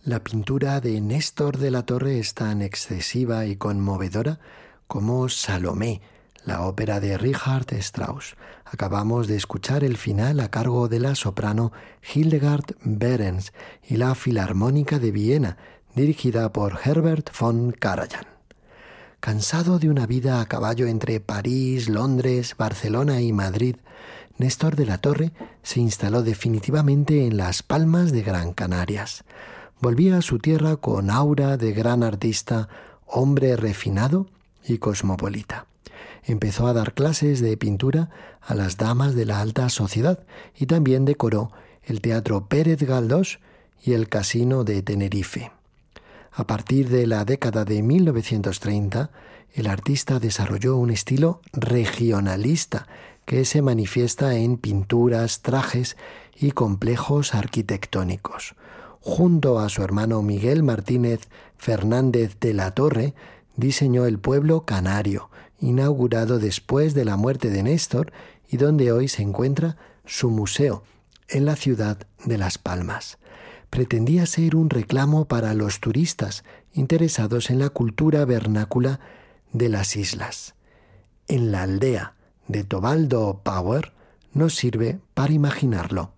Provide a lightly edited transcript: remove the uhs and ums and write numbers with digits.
La pintura de Néstor de la Torre es tan excesiva y conmovedora como Salomé, la ópera de Richard Strauss. Acabamos de escuchar el final a cargo de la soprano Hildegard Behrens y la Filarmónica de Viena, dirigida por Herbert von Karajan. Cansado de una vida a caballo entre París, Londres, Barcelona y Madrid, Néstor de la Torre se instaló definitivamente en Las Palmas de Gran Canarias. Volvía a su tierra con aura de gran artista, hombre refinado y cosmopolita. Empezó a dar clases de pintura a las damas de la alta sociedad y también decoró el Teatro Pérez Galdós y el Casino de Tenerife. A partir de la década de 1930, el artista desarrolló un estilo regionalista que se manifiesta en pinturas, trajes y complejos arquitectónicos. Junto a su hermano Miguel Martínez Fernández de la Torre, diseñó el pueblo canario, inaugurado después de la muerte de Néstor y donde hoy se encuentra su museo, en la ciudad de Las Palmas. Pretendía ser un reclamo para los turistas interesados en la cultura vernácula de las islas. En la aldea de Tobaldo Power nos sirve para imaginarlo.